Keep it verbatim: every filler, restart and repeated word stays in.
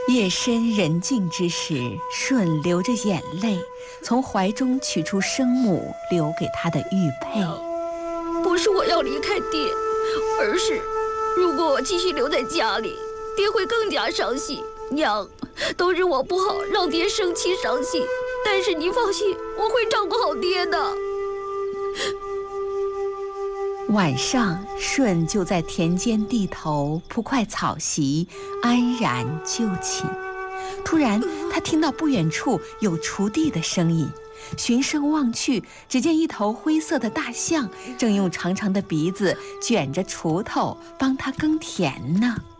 夜深人静之时，舜流着眼泪，从怀中取出生母留给他的玉佩。 不是我要离开爹，而是如果我继续留在家里，爹会更加伤心。娘，都是我不好，让爹生气伤心。但是你放心，我会照顾好爹的。 晚上，舜就在田间地头铺块草席，安然就寝。突然，他听到不远处有锄地的声音，循声望去，只见一头灰色的大象正用长长的鼻子卷着锄头帮他耕田呢。